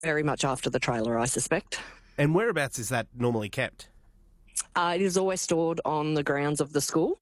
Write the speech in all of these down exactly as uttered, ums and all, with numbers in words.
very much after the trailer, I suspect. And whereabouts is that normally kept? Uh, it is always stored on the grounds of the school,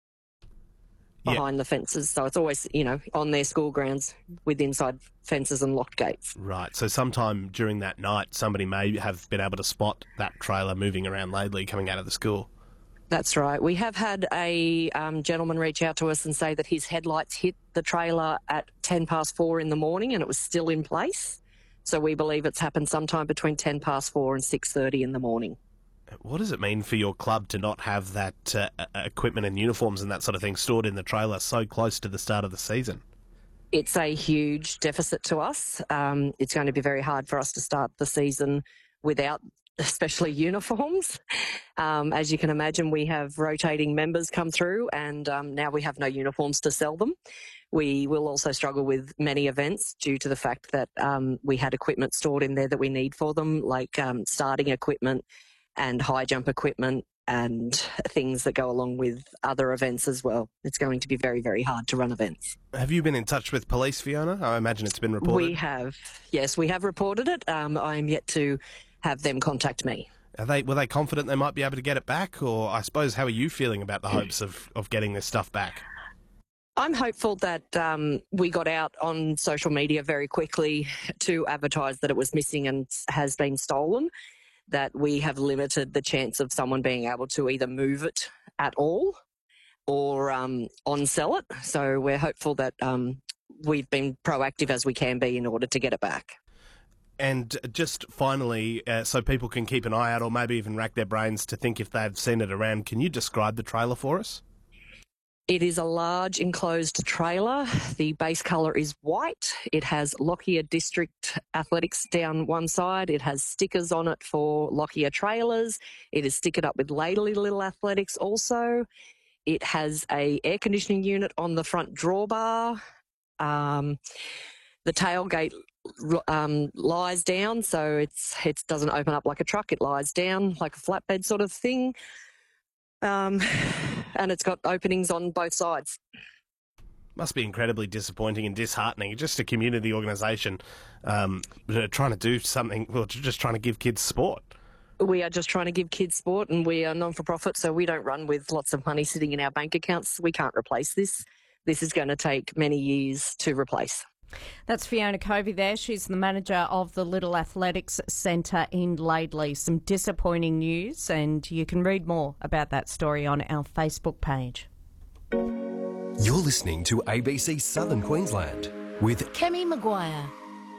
behind Yep. the fences. So it's always, you know, on their school grounds with inside fences and locked gates. Right, so sometime during that night, somebody may have been able to spot that trailer moving around Laidley coming out of the school. That's right. We have had a um, gentleman reach out to us and say that his headlights hit the trailer at ten past four in the morning and it was still in place. So we believe it's happened sometime between ten past four and six thirty in the morning. What does it mean for your club to not have that uh, equipment and uniforms and that sort of thing stored in the trailer so close to the start of the season? It's a huge deficit to us. Um, it's going to be very hard for us to start the season without especially uniforms. Um, as you can imagine, we have rotating members come through and um, now we have no uniforms to sell them. We will also struggle with many events due to the fact that um, we had equipment stored in there that we need for them, like um, starting equipment and high jump equipment and things that go along with other events as well. It's going to be very, very hard to run events. Have you been in touch with police, Fiona? I imagine it's been reported. We have. Yes, we have reported it. Um, I am yet to have them contact me. Are they, were they confident they might be able to get it back? Or I suppose, how are you feeling about the hopes of, of getting this stuff back? I'm hopeful that um, we got out on social media very quickly to advertise that it was missing and has been stolen, that we have limited the chance of someone being able to either move it at all or um, on-sell it. So we're hopeful that um, we've been proactive as we can be in order to get it back. And just finally, uh, so people can keep an eye out or maybe even rack their brains to think if they've seen it around, can you describe the trailer for us? It is a large enclosed trailer. The base colour is white. It has Lockyer District Athletics down one side. It has stickers on it for Lockyer trailers. It is stickered up with Laidley Little Athletics also. It has a air conditioning unit on the front drawbar. Um, the tailgate um, lies down, so it's it doesn't open up like a truck. It lies down like a flatbed sort of thing. Um, and it's got openings on both sides. Must be incredibly disappointing and disheartening. Just a community organisation um, trying to do something, well, just trying to give kids sport. We are just trying to give kids sport, and we are non-for-profit, so we don't run with lots of money sitting in our bank accounts. We can't replace this. This is going to take many years to replace. That's Fiona Covey there. She's the manager of the Little Athletics Centre in Laidley. Some disappointing news, and you can read more about that story on our Facebook page. You're listening to A B C Southern Queensland with Kemi Maguire.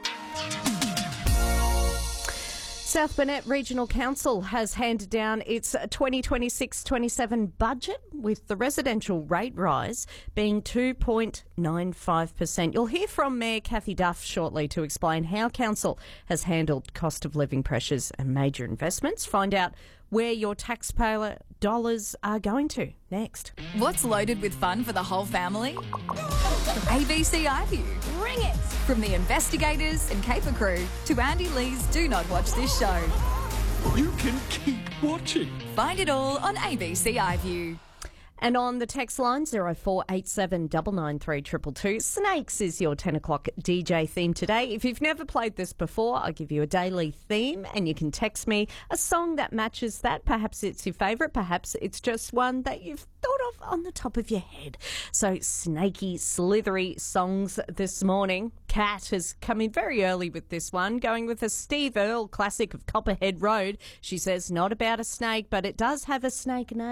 South Burnett Regional Council has handed down its twenty twenty-six twenty-seven budget, with the residential rate rise being two point nine five percent. You'll hear from Mayor Kathy Duff shortly to explain how Council has handled cost of living pressures and major investments. Find out where your taxpayer dollars are going to next. What's loaded with fun for the whole family? A B C iView. Bring it! From the investigators and caper crew to Andy Lee's Do Not Watch This Show. You can keep watching. Find it all on A B C iView. And on the text line, zero four eight seven nine nine three two two two, Snakes is your ten o'clock D J theme today. If you've never played this before, I'll give you a daily theme and you can text me a song that matches that. Perhaps it's your favourite, perhaps it's just one that you've thought of on the top of your head. So snaky, slithery songs this morning. Kat has come in very early with this one, going with a Steve Earle classic of Copperhead Road. She says, not about a snake, but it does have a snake name.